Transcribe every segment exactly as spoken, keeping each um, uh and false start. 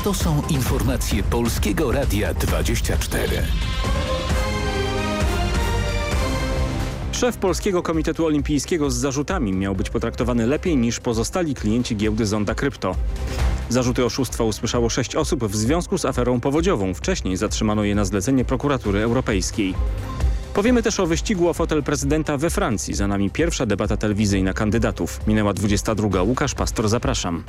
To są informacje Polskiego Radia dwadzieścia cztery. Szef Polskiego Komitetu Olimpijskiego z zarzutami miał być potraktowany lepiej niż pozostali klienci giełdy Zonda Krypto. Zarzuty oszustwa usłyszało sześć osób w związku z aferą powodziową. Wcześniej zatrzymano je na zlecenie prokuratury europejskiej. Powiemy też o wyścigu o fotel prezydenta we Francji. Za nami pierwsza debata telewizyjna kandydatów. Minęła dwudziesta druga. Łukasz Pastor, zapraszam.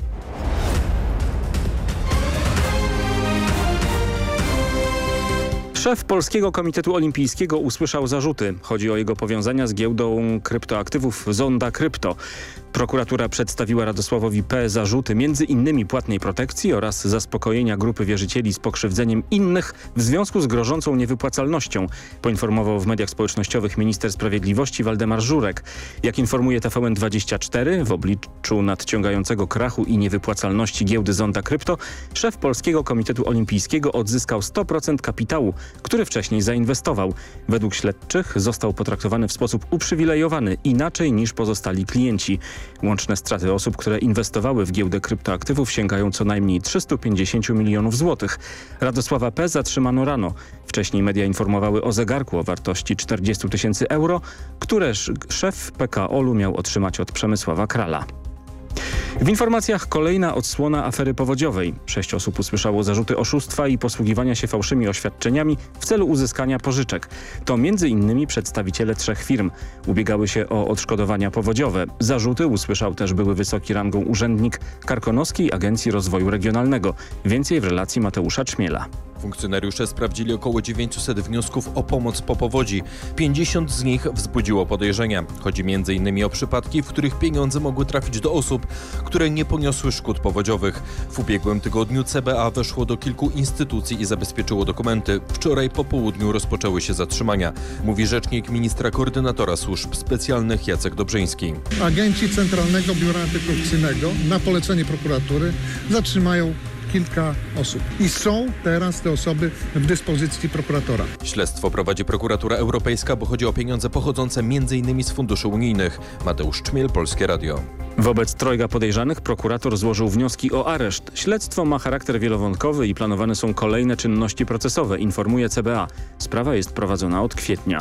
Szef Polskiego Komitetu Olimpijskiego usłyszał zarzuty. Chodzi o jego powiązania z giełdą kryptoaktywów Zonda Krypto. Prokuratura przedstawiła Radosławowi P. zarzuty między innymi płatnej protekcji oraz zaspokojenia grupy wierzycieli z pokrzywdzeniem innych w związku z grożącą niewypłacalnością, poinformował w mediach społecznościowych minister sprawiedliwości Waldemar Żurek. Jak informuje T V N dwadzieścia cztery, w obliczu nadciągającego krachu i niewypłacalności giełdy Zonda Krypto, szef Polskiego Komitetu Olimpijskiego odzyskał sto procent kapitału, który wcześniej zainwestował. Według śledczych został potraktowany w sposób uprzywilejowany, inaczej niż pozostali klienci. Łączne straty osób, które inwestowały w giełdę kryptoaktywów, sięgają co najmniej trzystu pięćdziesięciu milionów złotych. Radosława P. zatrzymano rano. Wcześniej media informowały o zegarku o wartości czterdziestu tysięcy euro, które szef P K O L u miał otrzymać od Przemysława Krala. W informacjach kolejna odsłona afery powodziowej. Sześć osób usłyszało zarzuty oszustwa i posługiwania się fałszymi oświadczeniami w celu uzyskania pożyczek. To między innymi przedstawiciele trzech firm. Ubiegały się o odszkodowania powodziowe. Zarzuty usłyszał też były wysoki rangą urzędnik Karkonoskiej Agencji Rozwoju Regionalnego. Więcej w relacji Mateusza Czmiela. Funkcjonariusze sprawdzili około dziewięćset wniosków o pomoc po powodzi. pięćdziesiąt z nich wzbudziło podejrzenia. Chodzi między innymi o przypadki, w których pieniądze mogły trafić do osób, które nie poniosły szkód powodziowych. W ubiegłym tygodniu C B A weszło do kilku instytucji i zabezpieczyło dokumenty. Wczoraj po południu rozpoczęły się zatrzymania, mówi rzecznik ministra koordynatora służb specjalnych Jacek Dobrzyński. Agenci Centralnego Biura Antykorupcyjnego na polecenie prokuratury zatrzymają kilka osób i są teraz te osoby w dyspozycji prokuratora. Śledztwo prowadzi prokuratura europejska, bo chodzi o pieniądze pochodzące między innymi z funduszy unijnych. Mateusz Czmiel, Polskie Radio. Wobec trojga podejrzanych prokurator złożył wnioski o areszt. Śledztwo ma charakter wielowątkowy i planowane są kolejne czynności procesowe, informuje C B A. Sprawa jest prowadzona od kwietnia.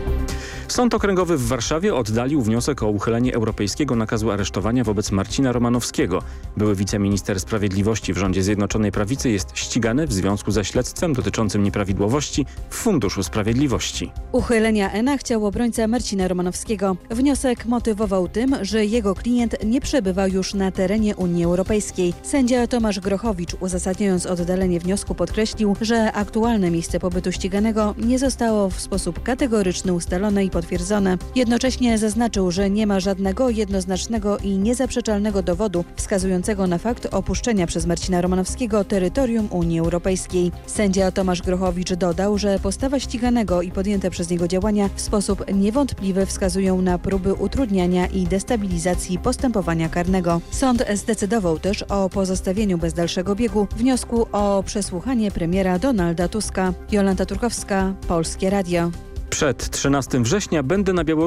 Sąd Okręgowy w Warszawie oddalił wniosek o uchylenie europejskiego nakazu aresztowania wobec Marcina Romanowskiego. Były wiceminister sprawiedliwości w rządzie Zjednoczonej Prawicy jest ścigany w związku ze śledztwem dotyczącym nieprawidłowości w Funduszu Sprawiedliwości. Uchylenia E N A chciał obrońca Marcina Romanowskiego. Wniosek motywował tym, że jego klient nie przebywa już na terenie Unii Europejskiej. Sędzia Tomasz Grochowicz, uzasadniając oddalenie wniosku, podkreślił, że aktualne miejsce pobytu ściganego nie zostało w sposób kategoryczny ustalone i potwierdzone. Jednocześnie zaznaczył, że nie ma żadnego jednoznacznego i niezaprzeczalnego dowodu wskazującego na fakt opuszczenia przez Marcina Romanowskiego terytorium Unii Europejskiej. Sędzia Tomasz Grochowicz dodał, że postawa ściganego i podjęte przez niego działania w sposób niewątpliwy wskazują na próby utrudniania i destabilizacji postępowania karnego. Sąd zdecydował też o pozostawieniu bez dalszego biegu wniosku o przesłuchanie premiera Donalda Tuska. Jolanta Turkowska, Polskie Radio. Przed trzynastym września będę na Białorusi.